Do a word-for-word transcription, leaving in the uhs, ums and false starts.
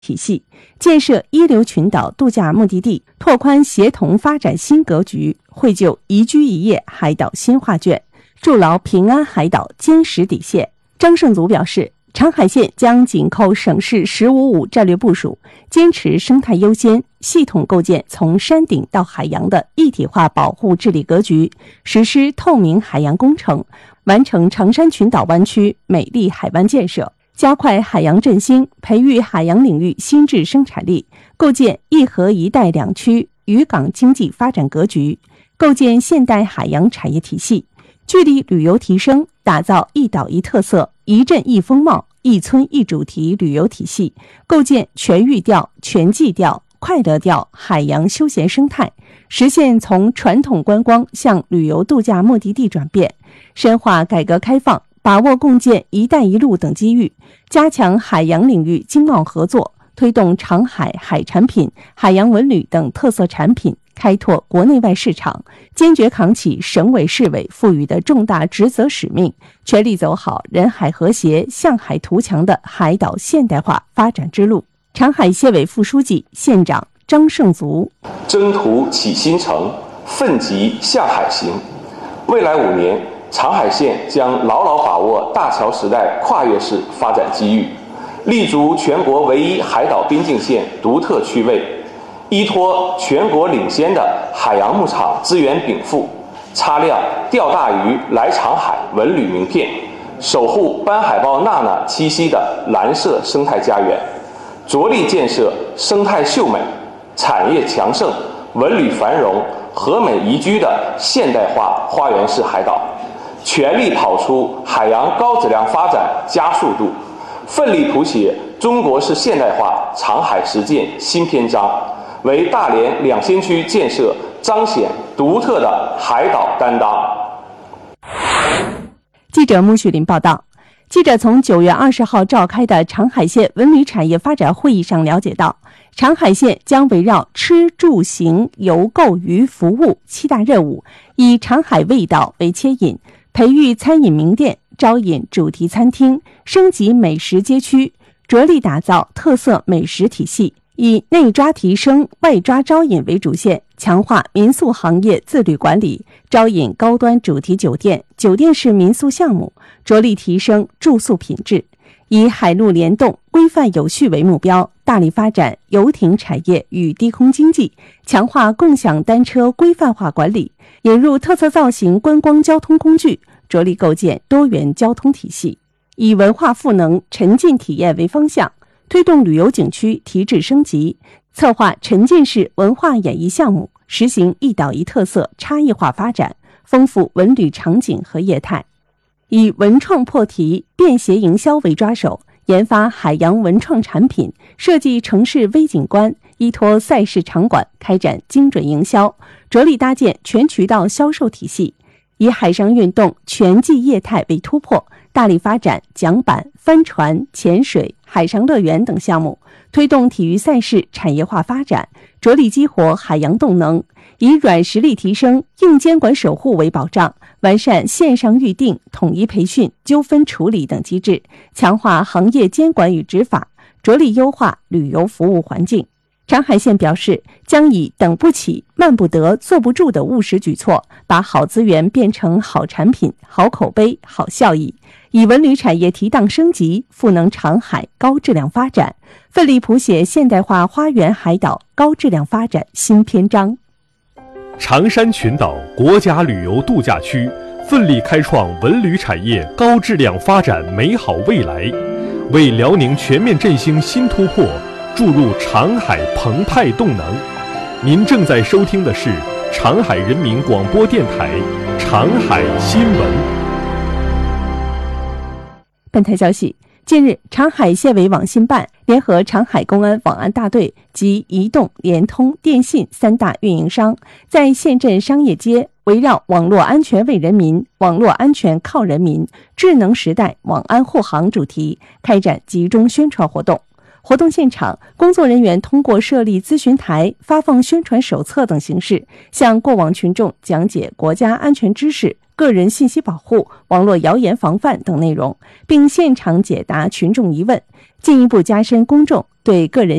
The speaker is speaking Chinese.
体系，建设一流群岛度假目的地，拓宽协同发展新格局，绘就宜居宜业海岛新画卷，筑牢平安海岛坚实底线。张胜祖表示，长海县将紧扣省市十五五战略部署，坚持生态优先，系统构建从山顶到海洋的一体化保护治理格局，实施透明海洋工程，完成长山群岛湾区美丽海湾建设，加快海洋振兴，培育海洋领域新质生产力，构建一河一带两区渔港经济发展格局，构建现代海洋产业体系，聚力旅游提升，打造一岛一特色、一镇一风貌、一村一主题旅游体系，构建全域调、全季调、快乐调海洋休闲生态，实现从传统观光向旅游度假目的地转变，深化改革开放，把握共建“一带一路”等机遇，加强海洋领域经贸合作，推动长海海产品、海洋文旅等特色产品开拓国内外市场，坚决扛起省委市委赋予的重大职责使命，全力走好人海和谐、向海图强的海岛现代化发展之路。长海县委副书记、县长张胜祖： 征途启新程，奋楫向海行。未来五年，长海县将牢牢把握大桥时代跨越式发展机遇，立足全国唯一海岛边境线独特区位，依托全国领先的海洋牧场资源禀赋，擦亮钓大鱼来长海文旅名片，守护斑海豹娜娜栖息的蓝色生态家园，着力建设生态秀美、产业强盛、文旅繁荣、和美宜居的现代化花园式海岛，全力跑出海洋高质量发展加速度，奋力谱写中国式现代化长海实践新篇章，为大连两仙区建设彰显独特的海岛担当。 记者穆旭林报道。记者从九月二十号召开的长海县文旅产业发展会议上了解到，长海县将围绕吃住行游购娱服务七大任务，以长海味道为牵引，培育餐饮名店，招引主题餐厅，升级美食街区，着力打造特色美食体系，以内抓提升、外抓招引为主线，强化民宿行业自律管理，招引高端主题酒店、酒店式民宿项目，着力提升住宿品质，以海陆联动、规范有序为目标，大力发展游艇产业与低空经济，强化共享单车规范化管理，引入特色造型观光交通工具，着力构建多元交通体系，以文化赋能、沉浸体验为方向，推动旅游景区提质升级，策划沉浸式文化演绎项目，实行一岛一特色差异化发展，丰富文旅场景和业态。以文创破题、便携营销为抓手，研发海洋文创产品，设计城市微景观，依托赛事场馆开展精准营销，着力搭建全渠道销售体系，以海上运动全季业态为突破，大力发展桨板、帆船、潜水、海上乐园等项目，推动体育赛事产业化发展，着力激活海洋动能，以软实力提升、硬监管守护为保障，完善线上预订、统一培训、纠纷处理等机制，强化行业监管与执法，着力优化旅游服务环境。长海县表示，将以等不起、慢不得、坐不住的务实举措，把好资源变成好产品、好口碑、好效益，以文旅产业提档升级，赋能长海高质量发展，奋力谱写现代化花园海岛高质量发展新篇章。 长山群岛国家旅游度假区奋力开创文旅产业高质量发展美好未来，为辽宁全面振兴新突破注入长海澎湃动能。您正在收听的是长海人民广播电台长海新闻。 本台消息，近日，长海县委网信办联合长海公安网安大队及移动、联通、电信三大运营商，在县镇商业街围绕网络安全为人民、网络安全靠人民、智能时代网安护航主题开展集中宣传活动。活动现场，工作人员通过设立咨询台、发放宣传手册等形式，向过往群众讲解国家安全知识、个人信息保护、网络谣言防范等内容，并现场解答群众疑问， 进一步加深公众对个人